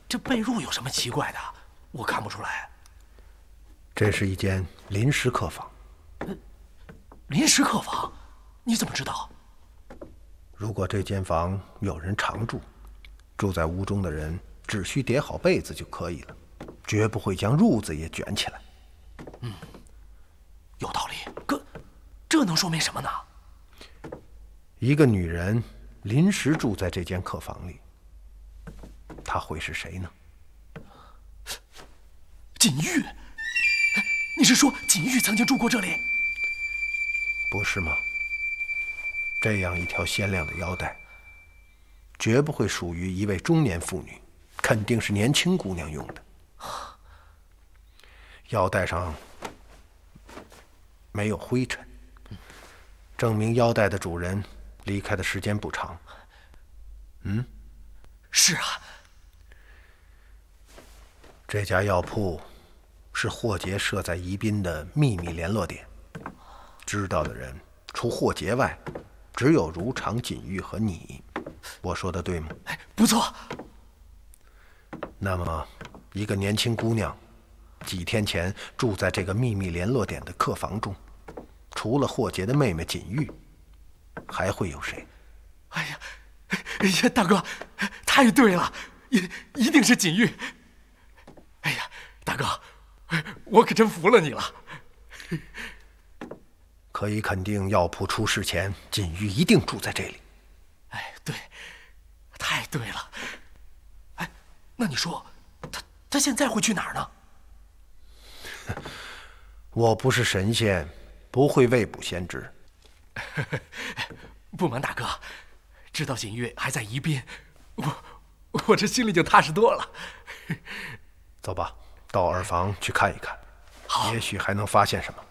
这被褥有什么奇怪的？我看不出来。 这是一间临时客房。 临时客房？你怎么知道？ 如果这间房有人常住，住在屋中的人只需叠好被子就可以了，绝不会将褥子也卷起来。 有道理。可这能说明什么呢？ 一个女人临时住在这间客房里，她会是谁呢？ 锦玉？你是说锦玉曾经住过这里？ 不是吗？这样一条鲜亮的腰带，绝不会属于一位中年妇女，肯定是年轻姑娘用的。腰带上没有灰尘，证明腰带的主人离开的时间不长。 是啊。 这家药铺是霍杰设在宜宾的秘密联络点，知道的人除霍杰外，只有如常、锦玉和你。我说的对吗？ 不错。 那么，一个年轻姑娘几天前住在这个秘密联络点的客房中，除了霍杰的妹妹锦玉，还会有谁？ 哎呀，大哥，太对了，一定是锦玉。哎呀，大哥，我可真服了你了。 可以肯定，药铺出事前，锦玉一定住在这里。 哎，对，太对了。哎，那你说，他现在会去哪儿呢？ 我不是神仙，不会未卜先知。 不瞒大哥，知道锦玉还在宜宾，我这心里就踏实多了。 走吧，到耳房去看一看， 好， 也许还能发现什么。